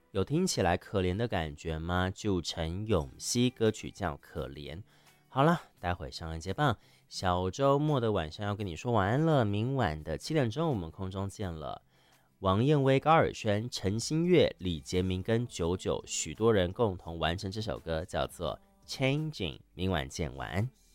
有听起来可怜的感觉吗？就陈永熙歌曲叫《可怜》。好了，待会上一节棒，小周末的晚上要跟你说晚安了。明晚的7点钟我们空中见了。王燕威、高尔宣、陈星月、李杰明跟99，许多人共同完成这首歌，叫做《Changing》。明晚见，晚安。